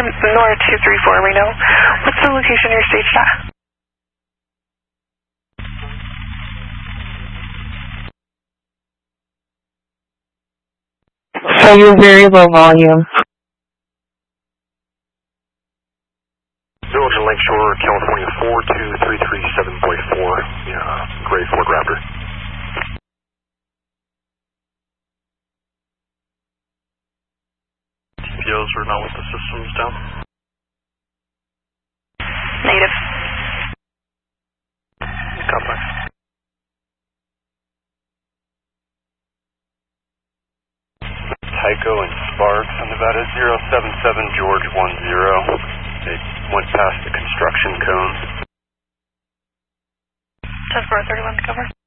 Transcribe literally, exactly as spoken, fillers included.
Nora two three four Reno. What's the location you're staged at? So you're very low volume. Village and Lakeshore, California four two three three seven point four, yeah, gray Ford Raptor. T P Os are not with the systems down. Native. Copy. Tyco and Sparks on Nevada zero seven seven George one zero. They went past the construction cone. ten four thirty-one to cover.